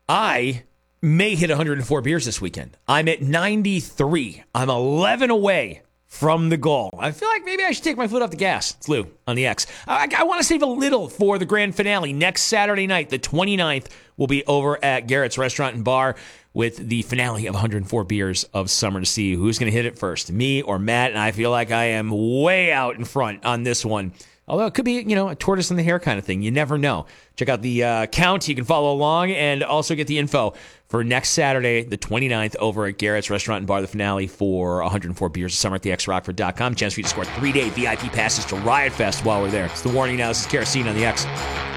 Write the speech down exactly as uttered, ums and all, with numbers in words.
I may hit one hundred four beers this weekend. I'm at ninety-three. I'm eleven away from the goal. I feel like maybe I should take my foot off the gas. It's Lou on the X. I, I want to save a little for the grand finale. Next Saturday night, the twenty-ninth, we'll be over at Garrett's Restaurant and Bar with the finale of one hundred four Beers of Summer to see who's going to hit it first, me or Matt. And I feel like I am way out in front on this one. Although it could be, you know, a tortoise in the hair kind of thing. You never know. Check out the uh, count. You can follow along and also get the info for next Saturday, the twenty-ninth, over at Garrett's Restaurant and Bar, the finale for one hundred four Beers of Summer at the X Rockford dot com. Chance for you to score three-day V I P passes to Riot Fest while we're there. It's the warning now. This is Kerosene on the X.